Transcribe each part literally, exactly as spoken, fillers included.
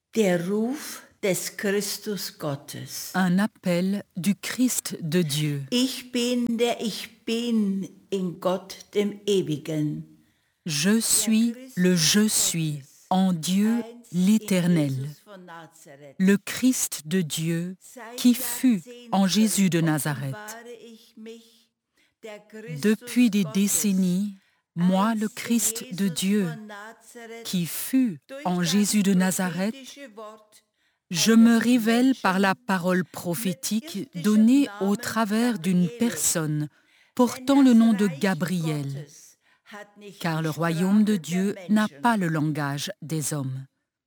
Der Ruf des Christus Gottes. Un appel du Christ de Dieu. Ich bin der Ich Bin in Gott dem Ewigen. Je suis le Je suis en Dieu l'Éternel, le Christ de Dieu qui fut en Jésus de Nazareth. Depuis des décennies, moi, le Christ de Dieu, qui fut en Jésus de Nazareth, je me révèle par la parole prophétique donnée au travers d'une personne portant le nom de Gabriel, car le royaume de Dieu n'a pas le langage des hommes.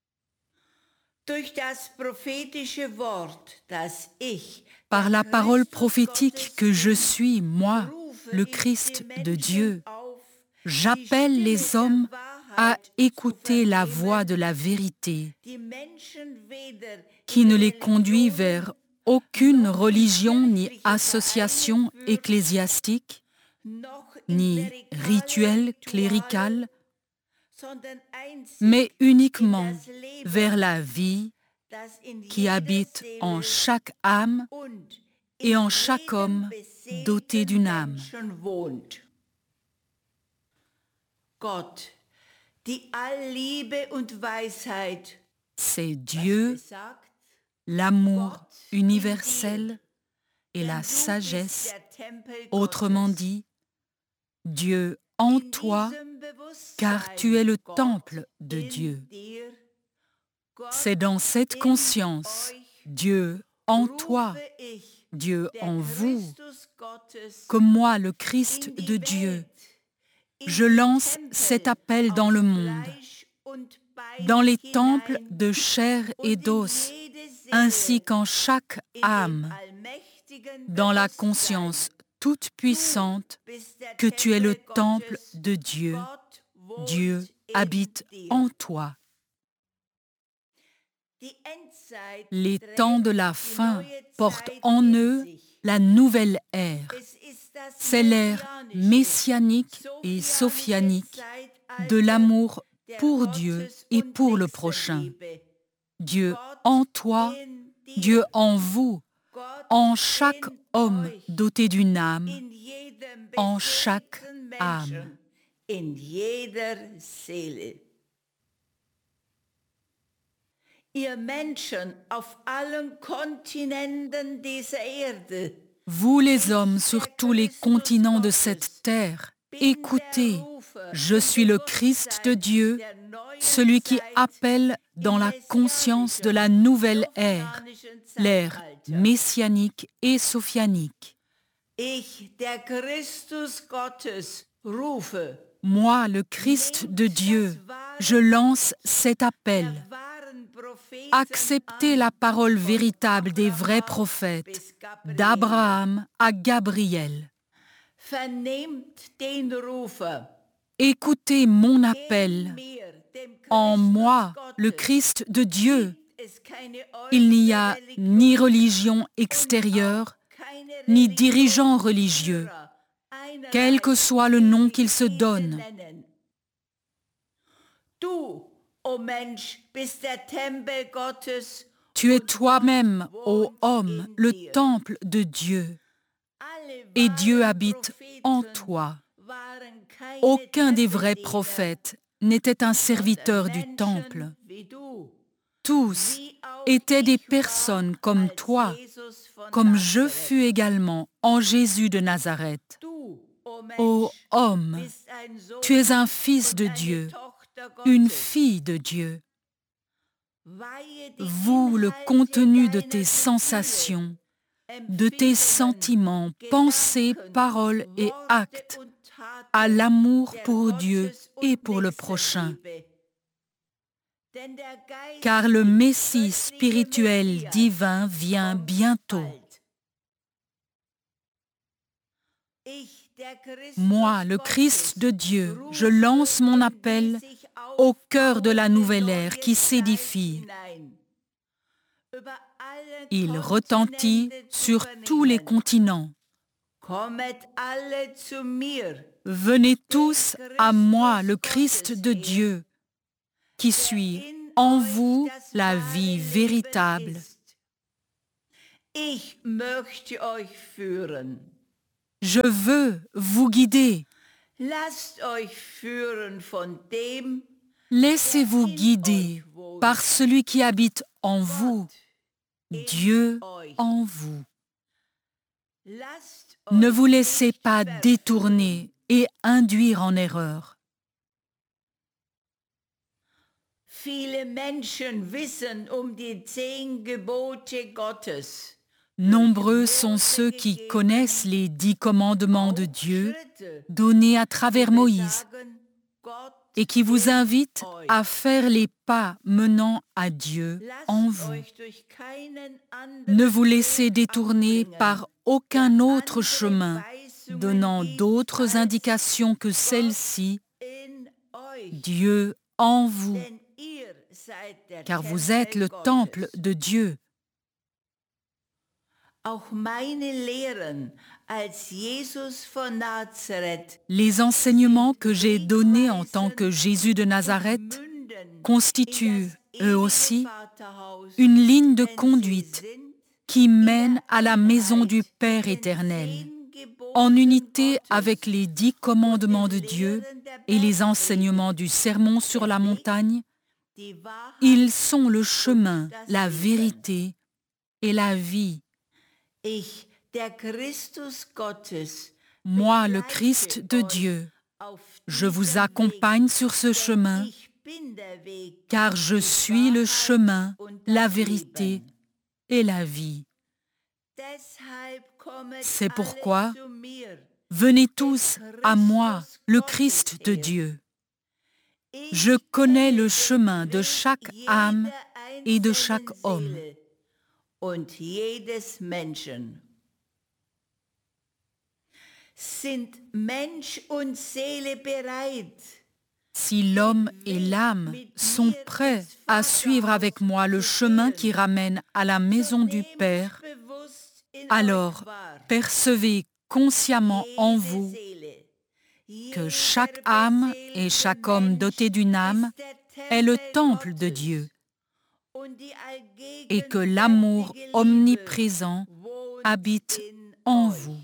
Par la parole prophétique que je suis, moi, le Christ de Dieu, j'appelle les hommes à écouter la voix de la vérité, qui ne les conduit vers aucune religion ni association ecclésiastique, ni rituel clérical, mais uniquement vers la vie qui habite en chaque âme et en chaque homme doté d'une âme. C'est Dieu, l'amour universel et la sagesse, autrement dit, Dieu en toi, car tu es le temple de Dieu. C'est dans cette conscience, Dieu en toi, Dieu en vous, que moi, le Christ de Dieu, je lance cet appel dans le monde, dans les temples de chair et d'os, ainsi qu'en chaque âme, dans la conscience toute puissante que tu es le temple de Dieu. Dieu habite en toi. Les temps de la fin portent en eux la nouvelle ère. C'est l'ère messianique et sophianique de l'amour pour Dieu et pour le prochain. Dieu en toi, Dieu en vous, en chaque homme doté d'une âme, en chaque âme. Ihr Menschen auf allen Kontinenten dieser Erde, vous les hommes sur tous les continents de cette terre, écoutez, je suis le Christ de Dieu, celui qui appelle dans la conscience de la nouvelle ère, l'ère messianique et sophianique. Ich, der Christus Gottes, rufe. Moi, le Christ de Dieu, je lance cet appel. Acceptez la parole véritable des vrais prophètes, d'Abraham à Gabriel. Écoutez mon appel. En moi, le Christ de Dieu, il n'y a ni religion extérieure, ni dirigeant religieux, quel que soit le nom qu'il se donne. Tu es toi-même, ô homme, le temple de Dieu, et Dieu habite en toi. Aucun des vrais prophètes n'était un serviteur du temple. Tous étaient des personnes comme toi, comme je fus également en Jésus de Nazareth. Ô homme, tu es un fils de Dieu, une fille de Dieu. Voue le contenu de tes sensations, de tes sentiments, pensées, paroles et actes à l'amour pour Dieu et pour le prochain. Car le Messie spirituel divin vient bientôt. Moi, le Christ de Dieu, je lance mon appel au cœur de la nouvelle ère qui s'édifie. Il retentit sur tous les continents. Venez tous à moi, le Christ de Dieu, qui suis en vous la vie véritable. Ich möchte euch führen. Je veux vous guider. Lasst euch führen von dem, Laissez-vous guider par celui qui habite en vous, Dieu en vous. Ne vous laissez pas détourner et induire en erreur. Viele Menschen wissen um die zehn Gebote Gottes. Nombreux sont ceux qui connaissent les dix commandements de Dieu donnés à travers Moïse et qui vous invitent à faire les pas menant à Dieu en vous. Ne vous laissez détourner par aucun autre chemin donnant d'autres indications que celle-ci, Dieu en vous, car vous êtes le temple de Dieu. Les enseignements que j'ai donnés en tant que Jésus de Nazareth constituent, eux aussi, une ligne de conduite qui mène à la maison du Père éternel, en unité avec les dix commandements de Dieu et les enseignements du Sermon sur la montagne. Ils sont le chemin, la vérité et la vie. Moi, le Christ de Dieu, je vous accompagne sur ce chemin, car je suis le chemin, la vérité et la vie. C'est pourquoi, venez tous à moi, le Christ de Dieu. Je connais le chemin de chaque âme et de chaque homme. Und jedes Menschen. Sind Mensch und Seele bereit? Si l'homme et l'âme sont prêts à suivre avec moi le chemin qui ramène à la maison du Père, alors percevez consciemment en vous que chaque âme et chaque homme doté d'une âme est le temple de Dieu et que l'amour omniprésent habite en vous.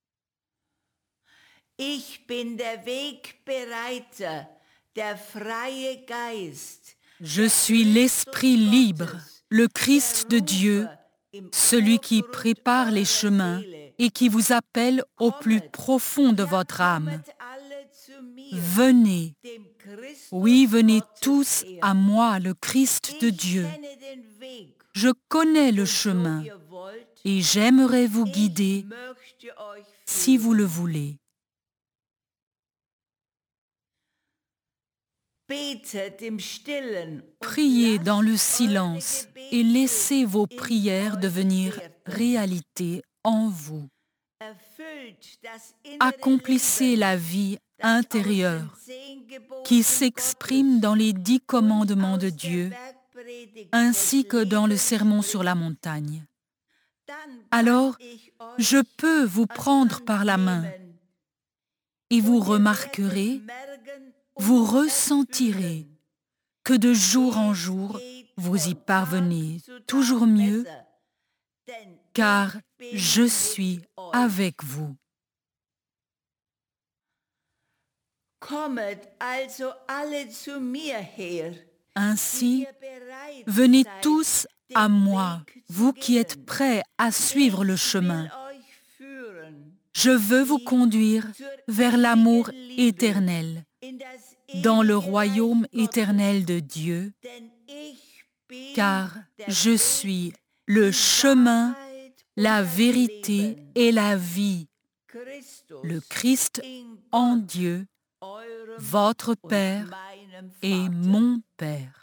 Je suis l'Esprit libre, le Christ de Dieu, celui qui prépare les chemins et qui vous appelle au plus profond de votre âme. Venez, oui, venez tous à moi, le Christ de Dieu. Je connais le chemin et j'aimerais vous guider si vous le voulez. Priez dans le silence et laissez vos prières devenir réalité en vous. Accomplissez la vie intérieure qui s'exprime dans les dix commandements de Dieu ainsi que dans le Sermon sur la montagne. Alors, je peux vous prendre par la main et vous remarquerez, vous ressentirez que de jour en jour, vous y parvenez toujours mieux, car je suis avec vous. Ainsi, venez tous à moi, vous qui êtes prêts à suivre le chemin. Je veux vous conduire vers l'amour éternel, dans le royaume éternel de Dieu, car je suis le chemin, la vérité et la vie, le Christ en Dieu, votre Père et mon Père.